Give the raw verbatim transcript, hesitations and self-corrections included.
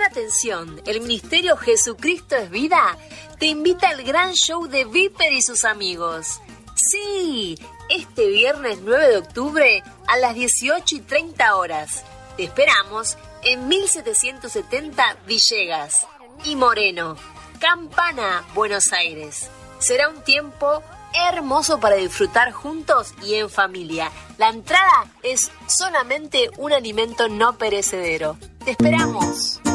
atención, el Ministerio Jesucristo es Vida te invita al gran show de Viper y sus amigos. Sí, este viernes nueve de octubre a las dieciocho y treinta horas. Te esperamos en mil setecientos setenta Villegas y Moreno, Campana, Buenos Aires. Será un tiempo hermoso para disfrutar juntos y en familia. La entrada es solamente un alimento no perecedero. ¡Te esperamos!